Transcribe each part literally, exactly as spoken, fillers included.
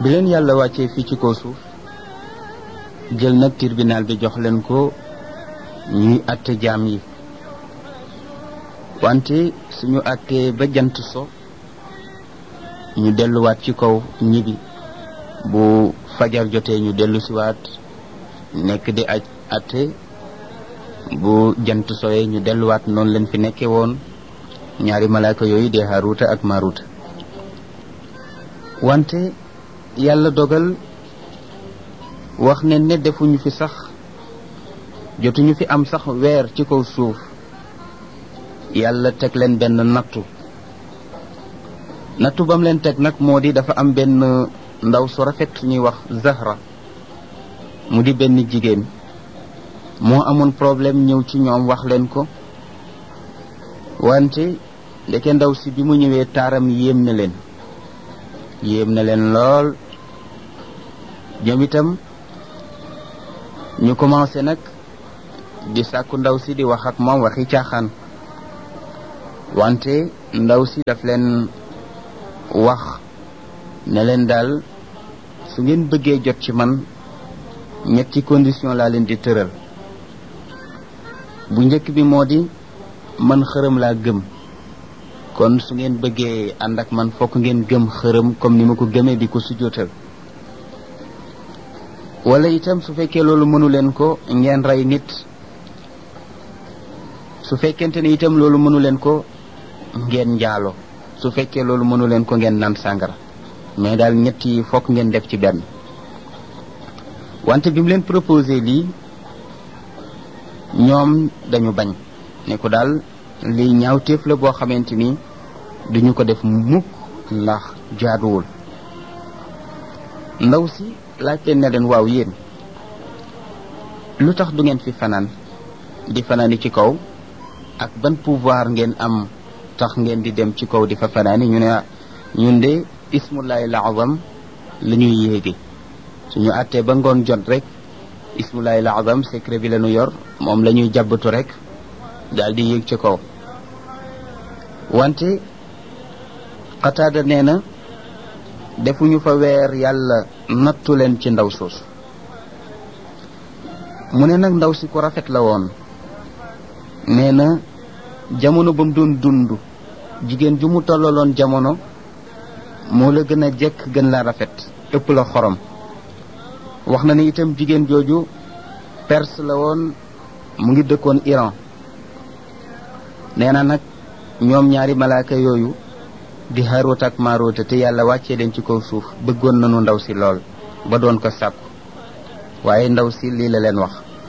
bi leen yàlla wàccee fii ci kaw suuf jël nag tribunal bi jox leen ko ñuy àtte jaam yi wante suñu àttee ba jant so ñu delluwaat ci kaw ñibi bu fajar jotee ñu dellu siwaat nekk di aj àtte bu jant soyee ñu delluwaat noonu leen fi nekkee woon ñaari malaaka yooyu dee Haaruuta ak Maaruuta wante yàlla dogal wax ne ne defuñu fi sax jotuñu fi am sax weer ci kaw suuf yàlla teg leen benn nattu nattu bam leen teg nag moo di dafa am benn ndaw su rafet ñuy wax Zahra mu di benn jigéen moo amoon problème ñëw ci ñoom wax leen ko wante ndeke ndaw si bi mu ñëwee taaram yéem na leen yéem na leen lool ñoom itam ñu commencé nag di sàkku ndaw si di wax ak moom waxi caaxaan wante ndaw si daf leen wax ne leen daal su ngeen bëggee jot ci man ñetti condition laa leen di tëral bu njëkk bi moo di man xërëm laa gëm kon su ngeen bëggee ànd ak man fokk ngeen gëm xërëm comme ni ma ko gëmee di ko sujjóotal wala itam su fekkee loolu mënu leen ko ngeen rey nit su fekkente ne itam loolu mënu leen ko ngeen njaalo su fekkee loolu mënu leen ko ngeen naan sàngara mais daal ñett yi fokk ngeen def ci benn wante bi mu leen proposé lii ñoom dañu bañ ne ko daal lii ñaawteef la boo xamante ni duñu ko def mukk ndax jaaduwul ndaw si laaj leen ne leen waaw yéen lu tax du ngeen fi fanaan di fanaani ci kaw ak ban pouvoir ngeen am tax ngeen di dem ci kaw di fa fanaani ñu ne ñun de ismullahi laazam la ñuy yéegi suñu àttee ba ngoon jot rek ismullahi laazam secret bi la ñu yor moom la ñuy jàbbatu rek daal di yéeg ci kaw wante Qataada nee na defuñu fa weer yàlla nattu leen ci ndaw soosu mu ne nag ndaw si ku rafet la woon nee na jamono ba mu doon dund jigéen ju mu tollaloon jamono moo la gën a jekk gën la rafet ëpp la xorom wax na ne itam jigéen jooju perse la woon mu ngi dëkkoon Iran nee na nag ñoom ñaari malaaka yooyu di Haaruut ak Maaruut te yàlla wàccee leen ci kaw suuf bëggoon nañu ndaw si lool ba doon ko sàkku waaye ndaw si lii la leen wax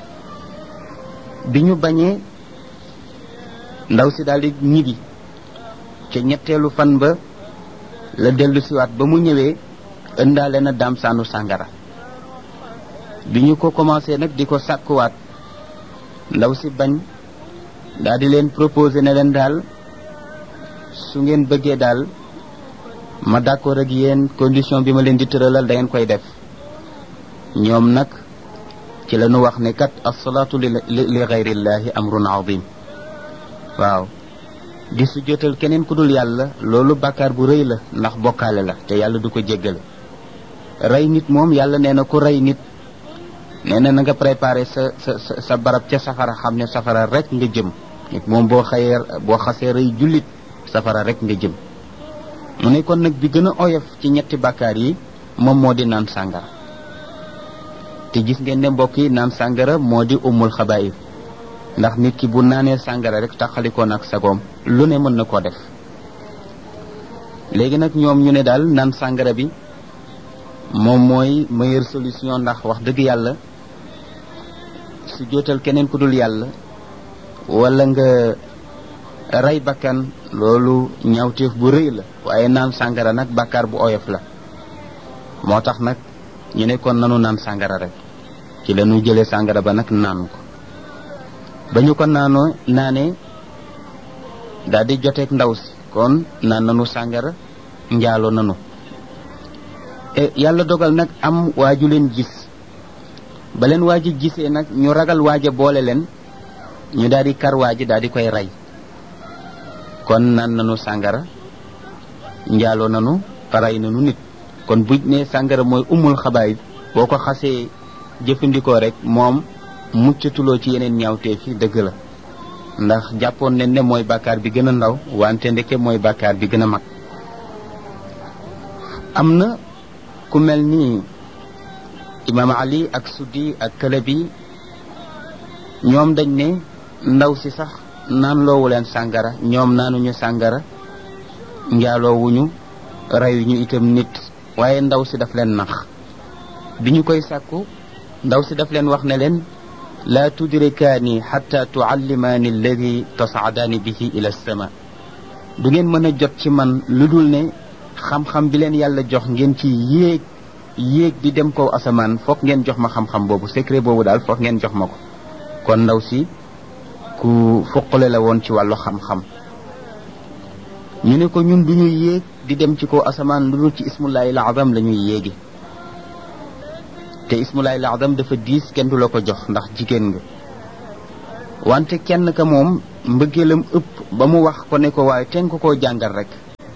bi ñu bañee ndaw si daal di ñibbi ca ñetteelu fan ba la dellu siwaat ba mu ñëwee ëndaale na daam saanu sàngara bi ñu ko commencé nag di ko sàkkuwaat ndaw si bañ daal di leen proposé ne leen daal su ngeen bëggee daal ma d'accord ak yéen condition bi ma leen di tëralal da ngeen koy def ñoom nag ci la ñu wax ne kat as-salaatu li li gayrillahi amrun azim waaw di su jotal keneen ku dul yàlla loolu bàkkaar bu rëy la ndax bokkaale la te yàlla du ko jéggale rey nit moom yàlla nee na ku rey nit nee na na nga préparé sa sa sa barab ca safara xam ne safara rek nga jëm nit moom boo xëyee boo xasee rey jullit safara rek nga jëm mu ne kon nag bi gën a oyof ci ñetti bàkkaar yi moom moo di naan sàngara te gis ngeen ne mbokk yi naan sàngara moo di umul xabaayir ndax nit ki bu naanee sàngara rek taxalikoon ak sagoom lu ne mën na koo def léegi nag ñoom ñu ne daal naan sàngara bi moom mooy meilleure solution ndax wax dëgg yàlla su jootal keneen ku dul yàlla wala nga rey bakkan loolu ñaawteef bu rëy la waaye naan sàngara nag bàkkaar bu oyof la moo tax nag ñu ne kon nanu naan sàngara rek ci la ñu jëlee sàngara ba nag naan ko ba ñu ko naanoo naanee daal di joteeg ndaw si kon naan nanu sàngara njaaloo nanu e yàlla dogal nag am waaju leen gis ba leen waaji gisee nag ñu ragal waaja boole leen ñu daal di kar waaji daal di koy rey kon naan nanu sàngara njaaloo nanu rey nanu nit kon buñ ne sàngara mooy umul xabaayis boo ko xasee jëfandikoo rek moom muccatuloo ci yeneen ñaawteef yi dëgg la ndax jàppoon nañ ne mooy bàkkaar bi gën a ndaw wante ndeke mooy bàkkaar bi gën a mag. am na ku mel ni imaam Ali ak Suddi ak Kalabi ñoom dañ ne ndaw si sax naan loowu leen sàngara ñoom naanuñu sàngara njaaloowuñu reyuñu itam nit waaye ndaw si daf leen nax bi ñu koy sàkku ndaw si daf leen wax ne leen laa tudrikaani xatta tuallimaani alladi tasaadaani bihi ila sama du ngeen mën a jot ci man lu dul ne xam-xam bi leen yàlla jox ngeen ci yéeg yéeg di dem kaw asamaan foog ngeen jox ma xam-xam boobu secret boobu daal foog ngeen jox ma ko kon ndaw si ku fuqale la woon ci wàllu xam-xam ñu ne ko ñun du ñuy yéeg di dem ci kaw asamaan lu dul ci ismullahi al azam la ñuy yéegi te ismullahi al azam dafa diis kenn du la ko jox ndax jigéen nga wante kenn ka moom mbëggeelam ëpp ba mu wax ko ne ko waaye ten ko koo jàngal rek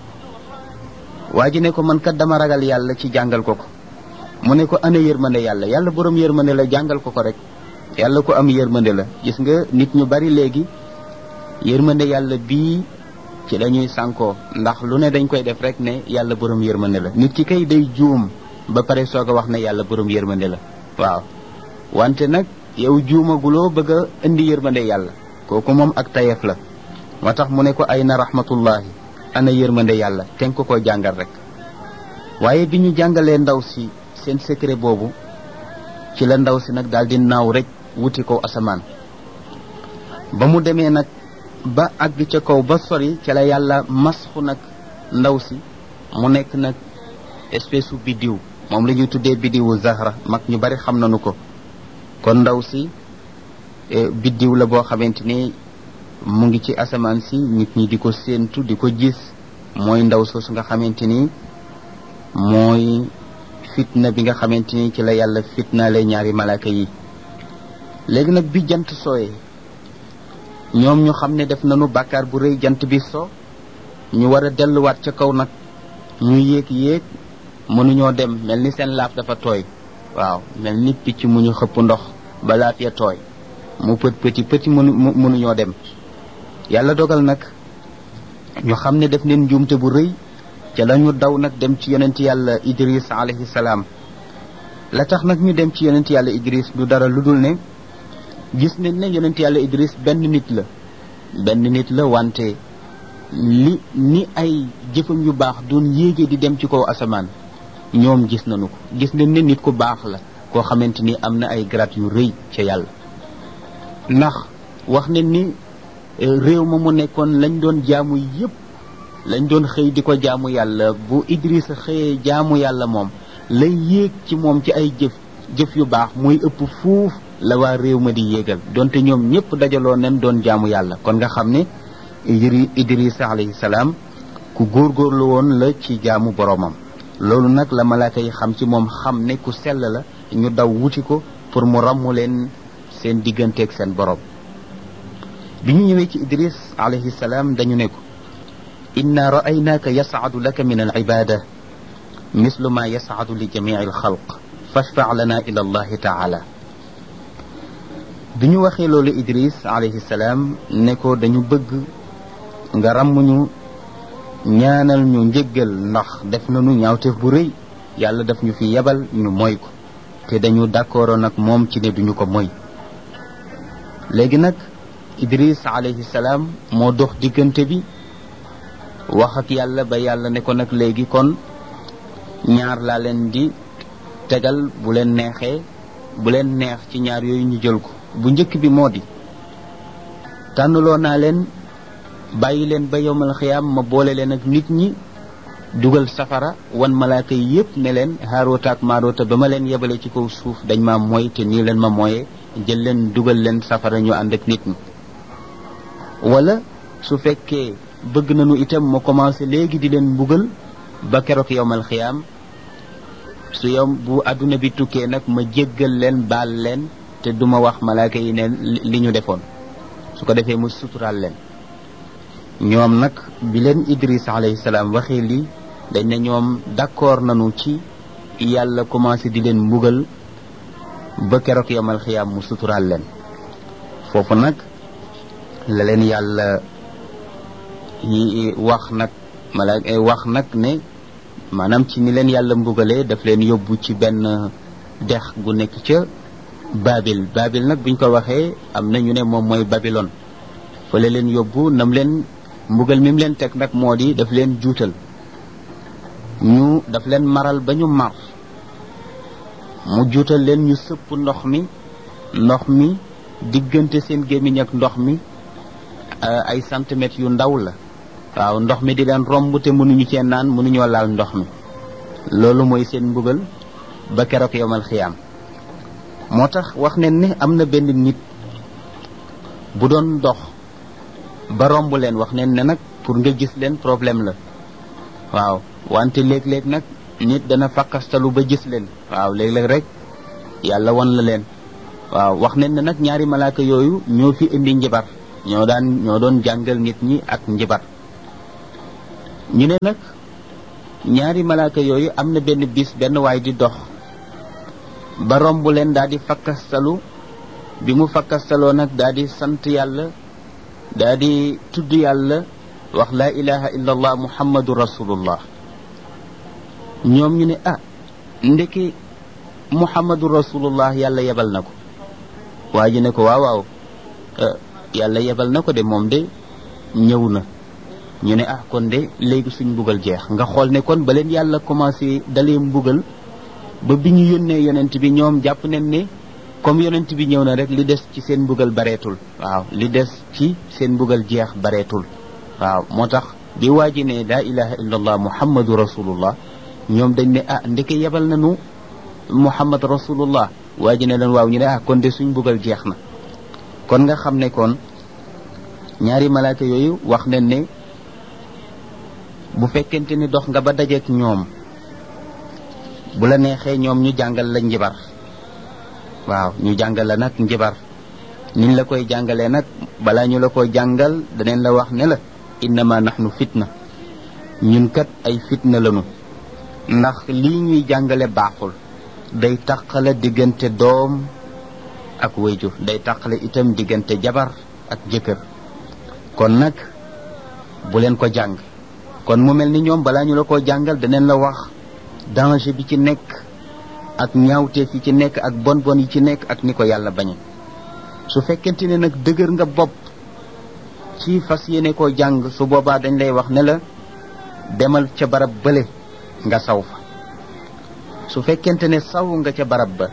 waa ji ne ko man kat dama ragal yàlla ci jàngal ko ko mu ne ko ana yërmande yàlla yàlla borom yërmande la jàngal ko ko rek yàlla ko am yërmande la gis nga nit ñu bari léegi yërmande yàlla bii ci lañuy sànkoo ndax lu ne dañ koy def rek ne yàlla borom yërmande la nit ki kay day juum ba pare soog a wax ne yàlla borom yërmande la waaw wante nag yow juumaguloo bëgg a indi yërmande yàlla kooku moom ak tayef la moo tax mu ne ko ay na rahmatullahi ana yërmande yàlla ten ko koo jàngal rek waaye bi ñu jàngalee ndaw si seen secret boobu ci la ndaw si nag daal di naaw rek wuti ko asamaan ba mu demee nag ba àgg ca kaw ba sori ca la yàlla masxu nag ndaw si mu nekk nag espèce u biddiw moom la ñuy tuddee biddiwu zahra mag ñu bari xam nañu ko kon ndaw si biddiw la boo xamante ni mu ngi ci asamaan si nit ñi di ko séentu di ko gis mooy ndaw soosu nga xamante ni mooy fitna bi nga xamante ni ci la yàlla fitnaale ñaari malaaka yi léegi nag bi jant sooyee ñoom ñu xam ne def nañu bàkkaar bu rëy jant bi so ñu war a delluwaat ca kaw nag ñu yéeg yéeg mënuñoo dem mel ni seen laaf dafa tooy waaw mel ni picc mu ñu xëpp ndox ba laaf ya tooy mu pët pëti pëti mënu mënuñoo dem yàlla dogal nag ñu xam ne def neen njuumte bu rëy ca la ñu daw nag dem ci yonent yàlla Idris alayhi salaam la tax nag ñu dem ci yonent yàlla Idris du dara lu dul ne gis nañ ne yonent yàlla Idris benn nit la benn nit la wante li ni ay jëfam yu baax doon yéegee di dem ci kaw asamaan ñoom gis nañu ko gis nañ ne nit ku baax la koo xamante ni am na ay grade yu rëy ca yàlla ndax wax nañ ni réew ma mu nekkoon lañ doon jaamu yépp lañ doon xëy di ko jaamu yàlla bu Idrissa xëyee jaamu yàlla moom lay yéeg ci moom ci ay jëf jëf yu baax muy ëpp fuuf la waa réew ma di yéegal donte ñoom ñëpp dajaloo nañ doon jaamu yàlla kon nga xam ne Idrissa alayhi salaam ku góorgóorlu woon la ci jaamu boromam loolu nag la malaaka yi xam ci moom xam ne ku sell la ñu daw wuti ko pour mu ràmmu leen seen digganteeg seen borom bi ñu ñëwee ci Idris alayhi salaam dañu ne ko inna ra'aynaaka yas'adu laka min al-ibada mislu ma yas'adu li jami'i al-khalq fashfa' lana ila allahi ta'ala bi ñu waxee loolu Idris alayhi salaam ne ko dañu bëgg nga ràmmuñu ñaanal ñu njëggal ndax def nañu ñaawteef bu rëy yàlla daf ñu fi yebal ñu moy ko te dañu d'accord nag moom ci ne duñu ko moy léegi nag Idris alayhi salaam moo dox diggante bi wax ak yàlla ba yàlla ne ko nag léegi kon ñaar laa leen di tegal bu leen neexee bu leen neex ci ñaar yooyu ñu jël ko bu njëkk bi moo di tànnaloo naa leen bàyyi leen ba yowmal xiyaam ma boole leen ak nit ñi dugal safara wan malaaka yi yépp ne leen Haaroota ak Maaroota ba ma leen yebale ci kaw suuf dañ ma mooy te nii leen ma mooyee jël leen dugal leen safara ñu ànd ak nit ñi wala su fekkee bëgg nañu itam ma commencé léegi di leen mbugal ba keroog yowmal xiyaam su yow bu àdduna bi tukkee nag ma jéggal leen baal leen te duma wax malaaka yi ne li ñu defoon su ko defee mu suturaal leen ñoom nag bi leen Idris alayhi salaam waxee lii dañ ne ñoom d'accord nañu ci yàlla commencé di leen mbugal ba keroog yamal xiyaam mu suturaal leen foofu nag la leen yàlla yi wax nag mala wax nag ne maanaam ci ni leen yàlla mbugalee daf leen yóbbu ci benn dex gu nekk ca Babil Babil nag buñ ko waxee am na ñu ne moom mooy Babylone fa la leen yóbbu nam leen mbugal mi mu leen teg nag moo di daf leen juutal ñu daf leen maral ba ñu mar mu juutal leen ñu sëpp ndox mi ndox mi diggante seen gémmiñ ak ndox mi ay centimètres yu ndaw la waaw ndox mi di leen romb te mënuñu cee naan mënuñoo laal ndox mi loolu mooy seen mbugal ba keroog yowmal xiyaam moo tax wax ne ne am na benn nit bu doon dox ba romb leen wax ne ne nag pour nga gis leen problème la waaw wante léeg-léeg nag nit dana fakkastalu ba gis leen waaw léeg-léeg rek yàlla won la leen waaw wax ne ne nag ñaari malaaka yooyu ñoo fi indi njibar ñoo daan ñoo doon jàngal nit ñi ak njibar ñu ne nag ñaari malaaka yooyu am na benn bis benn waay di dox ba romb leen daal di fakkastalu bi mu fakkastaloo nag daal di sant yàlla daal di tudd yàlla wax laa ilaha illa allah muhammadu rasulullah ñoom ñu ne ah ndeki muhammadu rasulullah yàlla yebal na ko waa ji ne ko waaw waaw yàlla yebal na ko de moom de ñëw na ñu ne ah kon de léegi suñ mbugal jeex nga xool ne kon ba leen yàlla commencé dalee mbugal ba bi ñu yónnee yonent bi ñoom jàpp nañ ne comme yonent bi ñëw na rek li des ci seen mbugal bareetul waaw li des ci seen mbugal jeex bareetul waaw moo tax bi waa ji ne laa ilaha illa allah muhammadu rasulullah ñoom dañ ne ah ndeke yebal nañu muhammad rasulullah waa ji ne leen waaw ñu ne ah kon de suñ mbugal jeex na kon nga xam ne kon ñaari malaaka yooyu wax nañ ne bu fekkente ni dox nga ba dajeek ñoom bu la neexee ñoom ñu jàngal la njibar waaw ñu jàngal la nag njibar niñ la koy jàngalee nag balaa ñu la koy jàngal daneen la wax ne la innama nahnu fitna ñun kat ay fitna lañu ndax lii ñuy jàngale baaxul day taqale diggante doom ak wayjur day taqale itam diggante jabar ak jëkkër kon nag bu leen ko jàng kon mu mel ni ñoom balaa ñu la ko jàngal daneen la wax danger bi ci nekk ak ñaawteef yi ci nekk ak bon bon yi ci nekk ak ni ko yàlla bañe su fekkente ne nag dëgër nga bopp ci fas yéene koo jàng su boobaa dañ lay wax ne la demal ca barab bële nga saw fa su fekkente ne saw nga ca barab ba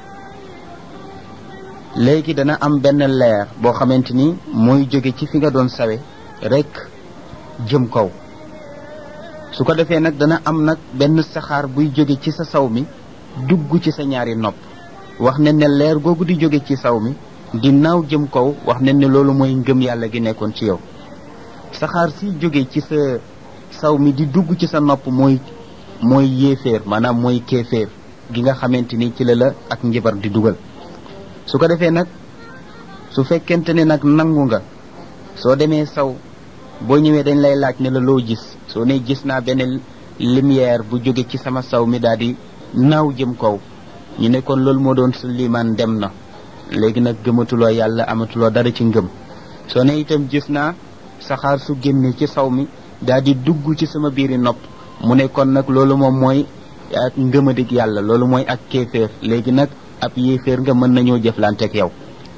léegi dana am benn leer boo xamante ni mooy jóge ci fi nga doon sawe rek jëm kaw su ko defee nag dana am nag benn saxaar buy jóge ci sa saw mi dugg ci sa ñaari nopp wax ne ne leer googu di jóge ci saw mi di naaw jëm kaw wax ne ne loolu mooy ngëm yàlla gi nekkoon ci yow saxaar si jóge ci sa saw mi di dugg ci sa nopp mooy mooy yéeféer maanaam mooy kéeféer gi nga xamante ni ci la la ak njibar di dugal su ko defee nag su fekkente ne nag nangu nga soo demee saw boo ñëwee dañ lay laaj ne la loo gis soo ne gis naa benn lumière bu jóge ci sama saw mi daal di naaw jëm kaw ñu ne kon loolu moo doon su limaan dem na léegi nag gëmatuloo yàlla amatuloo dara ci ngëm soo ne itam gis naa saxaar su génne ci saw mi daal di dugg ci sama biiri nopp mu ne kon nag loolu moom mooy ak ngëmadig yàlla loolu mooy ak kéeféer léegi nag ab yéeféer nga mën nañoo jëflanteeg yow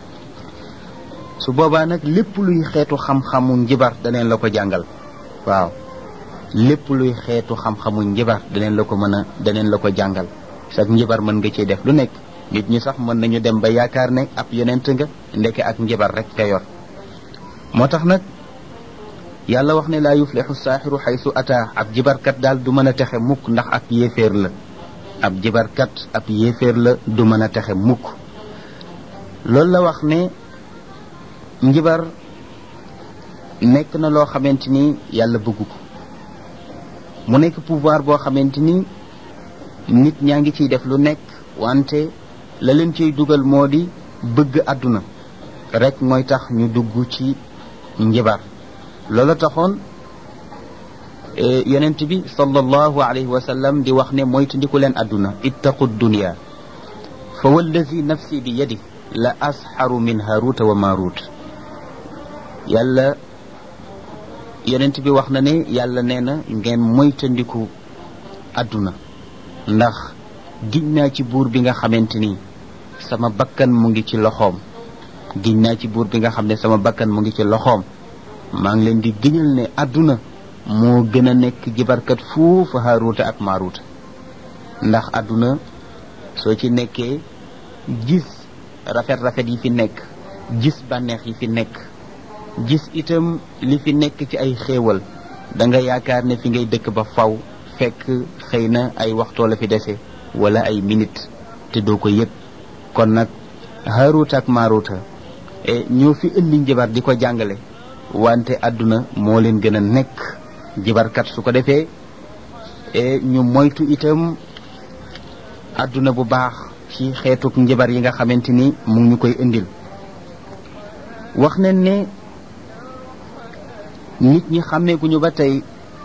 su boobaa nag lépp luy xeetu xam-xamu njibar daneen la ko jàngal waaw lépp luy xeetu xam-xamu njibar daneen la ko mën a daneen la ko jàngal sax njibar mën nga ciy def lu nekk nit ñi sax mën nañu dem ba yaakaar ne ab yonent nga ndeke ak njibar rek ka yor moo tax nag yàlla wax ne laa yuflixu saaxiru xaysu ataa ab jibarkat daal du mën a texe mukk ndax ab yéeféer la ab jibarkat ab yéeféer la du mën a texe mukk loolu la wax ne njibar nekk na loo xamante ni yàlla bëgg ko mu nekk pouvoir boo xamante ni nit ñaa ngi ciy def lu nekk wante la leen ciy dugal moo di bëgg àdduna rek mooy tax ñu dugg ci njibar loolu taxoon yonent bi sallallahu alayhi wa sallam di wax ne moytandiku leen adduna ittaqu dunya fa wallazi nafsi bi yadi la asxaru min haruta wa marut yàlla yonent bi wax na ne yàlla nee na ngeen moytandiku adduna ndax giñ naa ci buur bi nga xamante ni sama bakkan mu ngi ci loxoom giñ naa ci buur bi nga xam ne sama bakkan mu ngi ci loxoom maa ngi leen di giñal ne adduna moo gën a nekk jibarkat fuufu haaruuta ak maaruuta ndax adduna soo ci nekkee gis rafet-rafet yi fi nekk gis bànneex yi fi nekk gis itam li fi nekk ci ay xéewal da nga yaakaar ne fi ngay dëkk ba faw fekk xëy na ay waxtoo la fi dese wala ay minute te doo ko yëg kon nag haaruuta ak maaruuta ñoo fi indi njabar di ko jàngale wante adduna moo leen gën a nekk jibarkat su ko defee ñu moytu itam adduna bu baax ci xeetuk njabar yi nga xamante ni mu ngi ñu koy indil wax nañ ne nit ñi xàmmeeguñu ba tey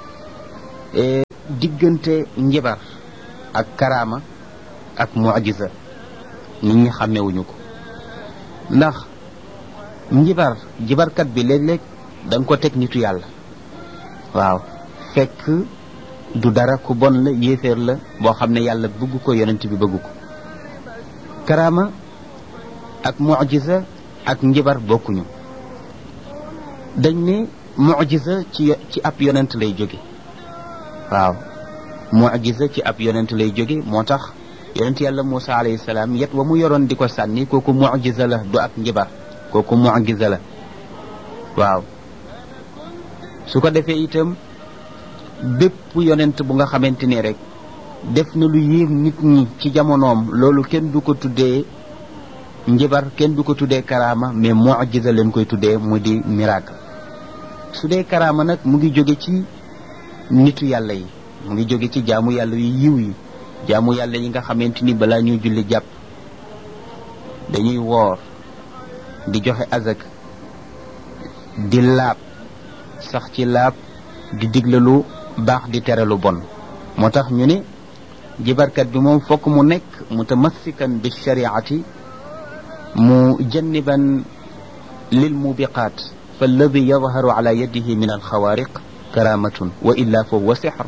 diggante njabar ak karaama ak mu'jiza nit ñi xàmmeewuñu ko ndax njibar jibarkat bi léeg-léeg da nga ko teg nitu yàlla waaw fekk du dara ku bon la yéeféer la boo xam ne yàlla bëgg ko yonent bi bëgg ko karaama ak mu'jiza ak njibar bokkuñu dañ ne mu'jiza ci ci ab yonent lay jóge waaw mu'jiza ci ab yonent lay jóge moo tax yonent yàlla Muusa alayhi salaam yet wa mu yoroon di ko sànni kooku mu'jiza la du ak njibar kooku mu'jiza la waaw su ko defee itam bépp yonent bu nga xamante ni rek def na lu yéem nit ñi ci jamonoom loolu kenn du ko tuddee njibar kenn du ko tuddee karaama mais mu'jiza leen koy tuddee mu di miracle su dee karaama nag mu ngi jóge ci nitu yàlla yi mu ngi jóge ci jaamu yàlla yu yiw yi jaamu yàlla yi nga xamante ni balaa ñuy julli jàpp dañuy woor di joxe azak di laab sax ci laab di digle lu baax di tere lu bon moo tax ñu ne jibarkat bi moom fokk mu nekk mutamassikan bi shariati mu janniban lil mubiqaat fa alladi yadharu ala yadihi min alxawaariq karamatun wa illa fa huwa sixr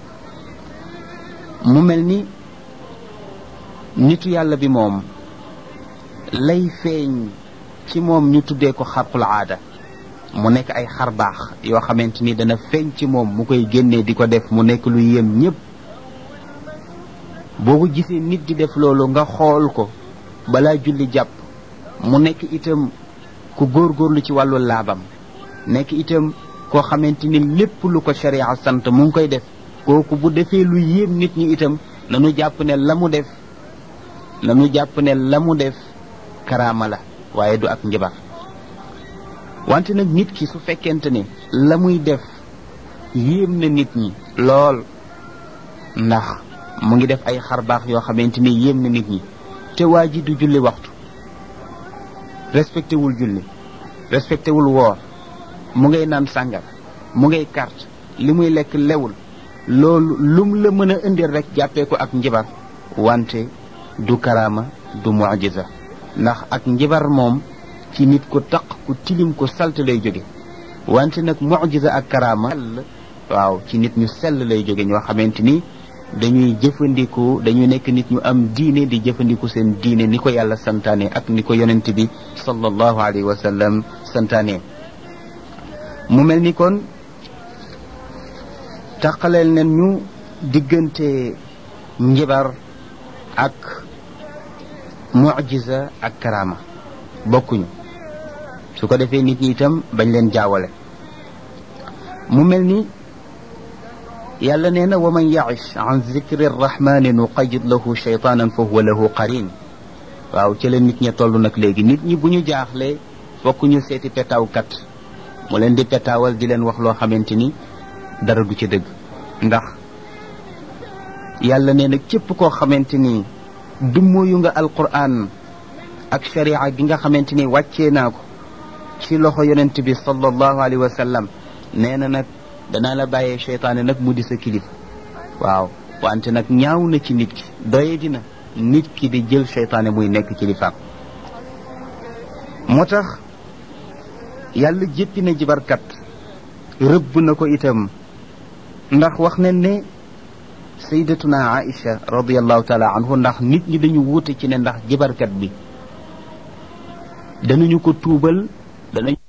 mu mel ni nitu yàlla bi moom lay feeñ ci moom ñu tuddee ko xarqul aada mu nekk ay xar baax yoo xamante ni dana feeñ ci moom mu koy génnee di ko def mu nekk lu yéem ñëpp boo ko gisee nit di def loolu nga xool ko balaa julli jàpp mu nekk itam ku góorgóorlu ci wàllu laabam nekk itam koo xamante ni lépp lu ko sharia sant mu ngi koy def kooku bu defee lu yéem nit ñi itam nanu jàpp ne la mu def nanu jàpp ne la mu def karaama la waaye du ak njabar wante nag nit ki su fekkente ne la muy def yéem na nit ñi lool ndax mu ngi def ay xar baax yoo xamante ni yéem na nit ñi te waa ji du julli waxtu respecté wul julli respecté wul woor mu ngay naan sàngar mu ngay carte li muy lekk lewul loolu lum la mën a indil rek jàppee ko ak njibar wante du karaama du mu'jiza ndax ak njibar moom ci nit ku taq ku tilim ku salte lay jóge wante nag mu'jiza ak karaama waaw ci nit ñu sell lay jóge ñoo xamante ni dañuy jëfandiku dañuy nekk nit ñu am diine di jëfandiku seen diine ni ko yàlla santaane ak ni ko yonent bi sallallahu alayhi wa sallam santaane mu mel ni kon taqaleel nen ñu diggante njibar ak mu'jiza ak karaama bokkuñu su ko defee nit ñi itam bañ leen jaawale mu mel ni yàlla nee na wa man ya'ish an zikri rrahmani nuqayyid lahu shaytanan fa huwa lahu qarin waaw ci la nit ña toll nag léegi nit ñi bu ñu jaaxlee fokk ñu seeti petaawkat mu leen di petaawal di leen wax loo xamante ni dara du ci dëgg ndax yàlla nee na képp koo xamante ni dummóoyu nga alquran ak sharia gi nga xamante ni wàccee naa ko ci loxo yonent bi sallallahu alayhi wa sallam nee na nag danaa la bàyyee seytaane nag mu di sa kilif waaw wante nag ñaaw na ci nit ki doye dina nit ki di jël seytaane muy nekk kilifaam moo tax yàlla jéppi na jibarkat rëbb na ko itam ndax wax nañ ne sayyidatuna Aïcha radiyallahu taala anhu ndax nit ñi dañu wuute ci ne ndax jibarkat bi danañu ko tuubal danañ